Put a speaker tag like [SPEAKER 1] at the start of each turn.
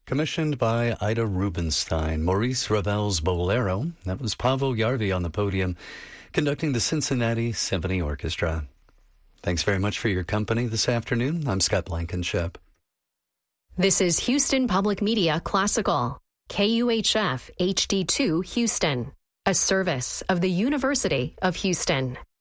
[SPEAKER 1] Commissioned by Ida Rubinstein. Maurice Ravel's Bolero. That was Paavo Järvi on the podium, conducting the Cincinnati Symphony Orchestra. Thanks very much for your company this afternoon. I'm Scott Blankenship.
[SPEAKER 2] This is Houston Public Media Classical, KUHF HD2 Houston, a service of the University of Houston.